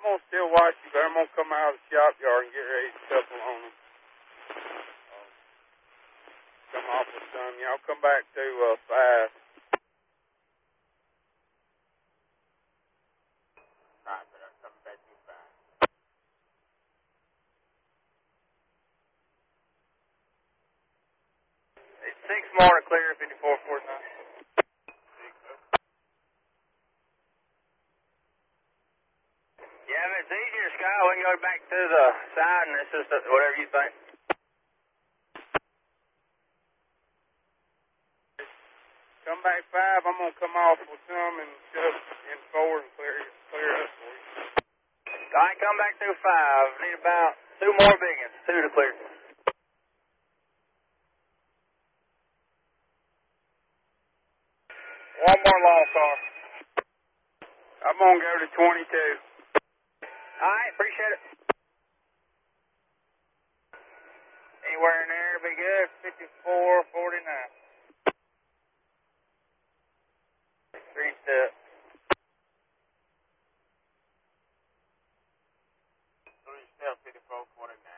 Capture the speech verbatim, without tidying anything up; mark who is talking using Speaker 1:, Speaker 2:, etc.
Speaker 1: going to still watch you, but I'm going to come out of the shop yard and get ready to couple on them. Uh, come off with some. Y'all come back to uh, five. All right, but I'm coming back to five.
Speaker 2: It's six more to clear, fifty-four forty-nine. Yeah, if it's easier, Scott, we can go back to the side and it's just whatever you think.
Speaker 1: Come back five. I'm going to come off with some and shove in four and clear, clear us for you.
Speaker 2: All right, come back through five. Need about two more big ones, two to clear. One more long car.
Speaker 1: I'm going to go to twenty-two.
Speaker 2: All right, appreciate it. Anywhere in there be good, fifty-four forty-nine. Three step.
Speaker 1: Three step, fifty-four forty-nine.